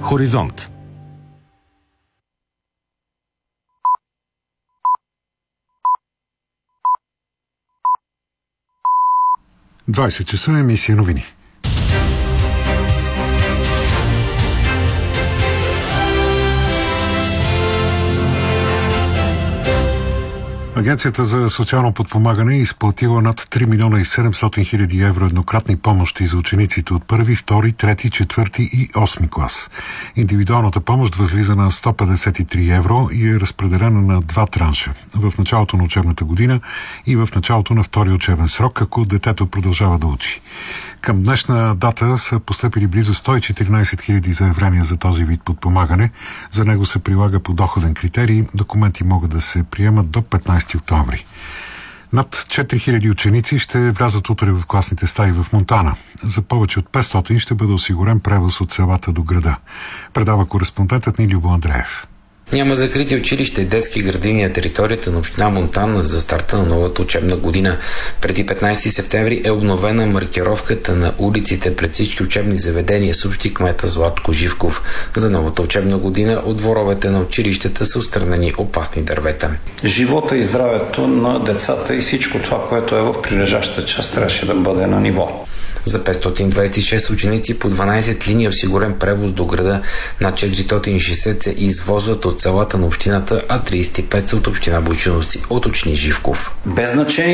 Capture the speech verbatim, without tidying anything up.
Хоризонт. двайсет часа, емисия новини. Агенцията за социално подпомагане е изплатила над три милиона и седемстотин хиляди евро еднократни помощи за учениците от първи, втори, трети, четвърти и осми клас. Индивидуалната помощ възлиза на сто петдесет и три евро и е разпределена на два транша – в началото на учебната година и в началото на втори учебен срок, ако детето продължава да учи. Към днешна дата са постъпили близо сто и четиринайсет хиляди заявления за този вид подпомагане. За него се прилага подоходен критерий. Документи могат да се приемат до петнайсети октомври. Над четири хиляди ученици ще влязат утре в класните стаи в Монтана. За повече от петстотин ще бъде осигурен превоз от селата до града. Предава кореспондентът ни Любо Андреев. Няма закрити училища и детски градини на територията на община Монтана за старта на новата учебна година. Преди петнайсети септември е обновена маркировката на улиците пред всички учебни заведения, съобщи кмета Златко Живков. За новата учебна година от дворовете на училищата са отстранени опасни дървета. Живота и здравето на децата и всичко това, което е в прилежащата част, трябваше да бъде на ниво. За петстотин двайсет и шест ученици по дванайсет линии е осигурен превоз до града. Над четиристотин и шейсет се извозват от селата на общината, а трийсет и пет са от община Бойчиновци, уточни Живков. Без значение